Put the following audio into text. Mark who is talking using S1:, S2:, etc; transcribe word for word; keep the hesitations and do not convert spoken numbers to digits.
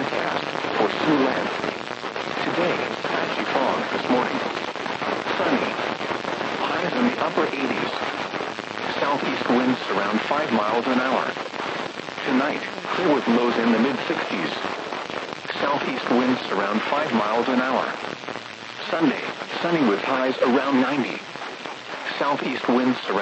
S1: forecast for Siouxland. Today, patchy fog this morning. Sunny. Highs in the upper eighties. Southeast winds around five miles an hour. Tonight, clear with lows in the mid-sixties. Southeast winds around five miles an hour. Sunday, sunny with highs around ninety. Southeast winds around